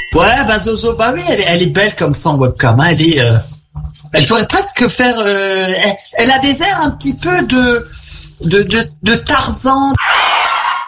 Ouais, bah Zozo, bah oui, elle est belle comme ça en webcam. Hein, elle pourrait presque faire. Elle a des airs un petit peu de Tarzan.